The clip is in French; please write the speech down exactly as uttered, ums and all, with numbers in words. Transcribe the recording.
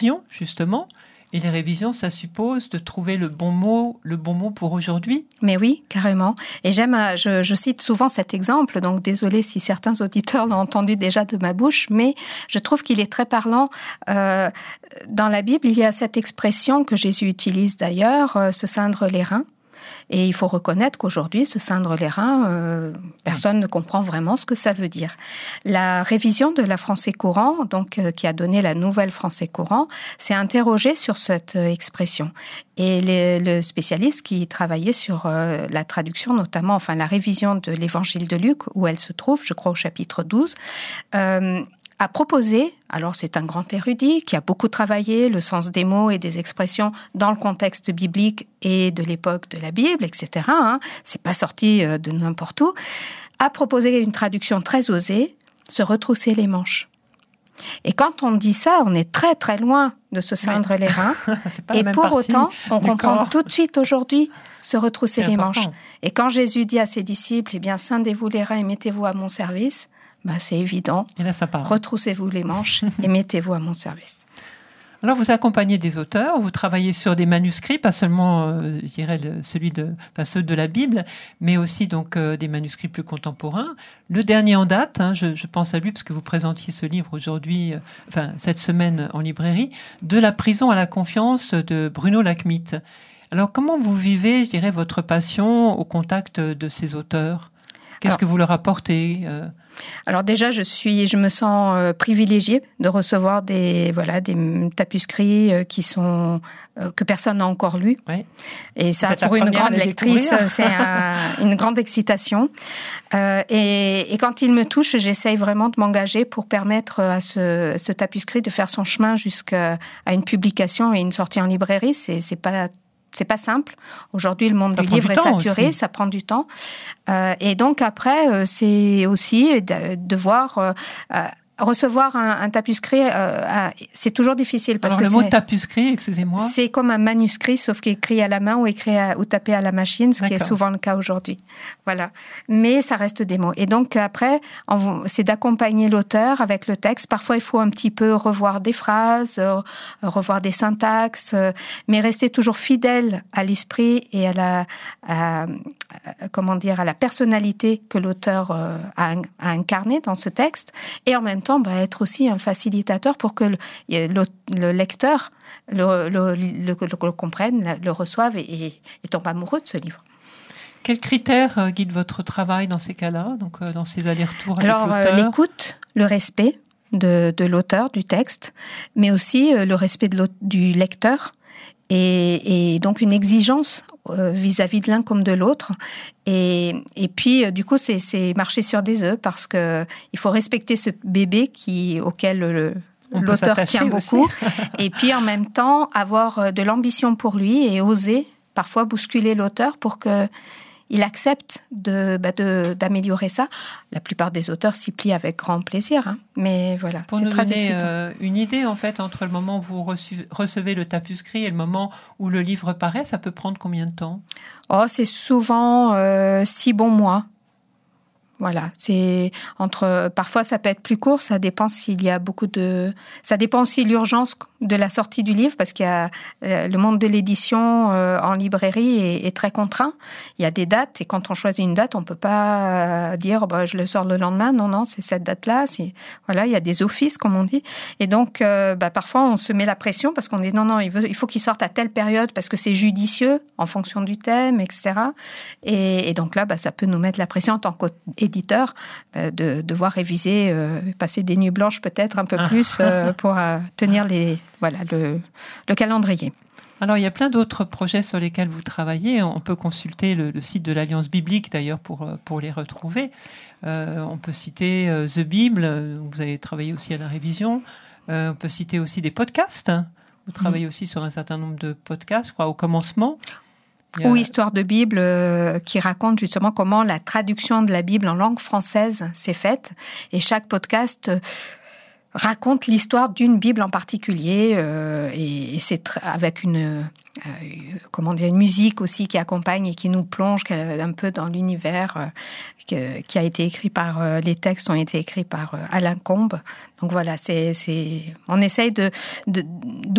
justement. Et les révisions, ça suppose de trouver le bon mot, le bon mot pour aujourd'hui. Mais oui, carrément. Et j'aime, je, je cite souvent cet exemple, donc désolée si certains auditeurs l'ont entendu déjà de ma bouche, mais je trouve qu'il est très parlant. Euh, dans la Bible, il y a cette expression que Jésus utilise d'ailleurs, euh, se ceindre les reins. Et il faut reconnaître qu'aujourd'hui, se ceindre les reins, euh, personne ne comprend vraiment ce que ça veut dire. La révision de la Français courant, donc euh, qui a donné la nouvelle Français courant, s'est interrogée sur cette euh, expression. Et les, le spécialiste qui travaillait sur euh, la traduction, notamment, enfin la révision de l'Évangile de Luc, où elle se trouve, je crois au chapitre douze, euh, a proposé, alors c'est un grand érudit qui a beaucoup travaillé le sens des mots et des expressions dans le contexte biblique et de l'époque de la Bible, et cetera. Hein, c'est pas sorti de n'importe où. A proposé une traduction très osée, se retrousser les manches. Et quand on dit ça, on est très très loin de se ceindre oui. les reins. Et pour autant, on comprend corps. Tout de suite aujourd'hui se retrousser c'est les important. Manches. Et quand Jésus dit à ses disciples, eh bien, scindez-vous les reins et mettez-vous à mon service, bah, c'est évident. Et là, ça part. Retroussez-vous les manches et mettez-vous à mon service. Alors, vous accompagnez des auteurs, vous travaillez sur des manuscrits, pas seulement, euh, je dirais, le, celui de, enfin, ceux de la Bible, mais aussi donc euh, des manuscrits plus contemporains. Le dernier en date, hein, je, je pense à lui parce que vous présentiez ce livre aujourd'hui, euh, enfin cette semaine en librairie, De la prison à la confiance de Bruno Lachmitt. Alors, comment vous vivez, je dirais, votre passion au contact de ces auteurs ? Qu'est-ce Alors, que vous leur apportez euh Alors déjà, je suis, je me sens euh, privilégiée de recevoir des, voilà, des tapuscrits euh, qui sont euh, que personne n'a encore lus. Oui. Et ça, pour une grande lectrice, c'est un, une grande excitation. Euh, et, et quand il me touche, j'essaye vraiment de m'engager pour permettre à ce, ce tapuscrit de faire son chemin jusqu'à à une publication et une sortie en librairie. C'est, c'est pas C'est pas simple. Aujourd'hui, le monde ça du livre est saturé, aussi. Ça prend du temps. Euh, et donc après, euh, c'est aussi de, de voir euh, euh, recevoir un, un tapuscrit, euh, c'est toujours difficile parce Alors, que le mot c'est, tapuscrit, excusez-moi. C'est comme un manuscrit, sauf qu'il est écrit à la main ou écrit à, ou tapé à la machine, ce D'accord. qui est souvent le cas aujourd'hui. Voilà. Mais ça reste des mots. Et donc après, on, c'est d'accompagner l'auteur avec le texte. Parfois, il faut un petit peu revoir des phrases, euh, revoir des syntaxes, euh, mais rester toujours fidèle à l'esprit et à la, à, à, comment dire, à la personnalité que l'auteur euh, a, a incarnée dans ce texte, et en même temps bah, être aussi un facilitateur pour que le, le, le lecteur le, le, le, le, le comprenne, le reçoive et, et tombe amoureux de ce livre. Quels critères guident votre travail dans ces cas-là, donc euh, dans ces allers-retours avec Alors, l'auteur ? Alors, euh, l'écoute, le respect de, de l'auteur, du texte, mais aussi euh, le respect de du lecteur. Et, et donc une exigence euh, vis-à-vis de l'un comme de l'autre. Et, et puis, euh, du coup, c'est, c'est marcher sur des œufs parce que il faut respecter ce bébé qui, auquel le, l'auteur tient beaucoup. Et puis, en même temps, avoir de l'ambition pour lui et oser parfois bousculer l'auteur pour que il accepte de, bah de, d'améliorer ça. La plupart des auteurs s'y plient avec grand plaisir, hein. Mais voilà, pour c'est nous très donner excitant. Euh, une idée, en fait, entre le moment où vous recevez le tapuscrit et le moment où le livre paraît, ça peut prendre combien de temps ? Oh, c'est souvent euh, six bons mois. Voilà, c'est entre. Parfois, ça peut être plus court. Ça dépend s'il y a beaucoup de. Ça dépend aussi de l'urgence de la sortie du livre, parce qu'il y a le monde de l'édition euh, en librairie est, est très contraint. Il y a des dates, et quand on choisit une date, on peut pas dire bah, je le sors le lendemain. Non, non, c'est cette date-là. C'est voilà, il y a des offices, comme on dit, et donc euh, bah, parfois on se met la pression parce qu'on dit non, non, il, veut, il faut qu'il sorte à telle période parce que c'est judicieux en fonction du thème, et cetera. Et, et donc là, bah, ça peut nous mettre la pression en tant qu'éditeur éditeur, euh, de devoir réviser, euh, passer des nuits blanches peut-être un peu plus euh, pour euh, tenir les, voilà, le, le calendrier. Alors, il y a plein d'autres projets sur lesquels vous travaillez. On peut consulter le, le site de l'Alliance biblique, d'ailleurs, pour, pour les retrouver. Euh, on peut citer euh, The Bible, vous avez travaillé aussi à la révision. Euh, on peut citer aussi des podcasts. Vous travaillez mmh. aussi sur un certain nombre de podcasts, je crois, au commencement. A... Ou Histoire de Bible, euh, qui raconte justement comment la traduction de la Bible en langue française s'est faite. Et chaque podcast euh, raconte l'histoire d'une Bible en particulier, euh, et, et c'est tr- avec une, euh, comment dire, une musique aussi qui accompagne et qui nous plonge un peu dans l'univers euh, que, qui a été écrit par, euh, les textes ont été écrits par euh, Alain Combe. Donc voilà, c'est, c'est, on essaye de, de, de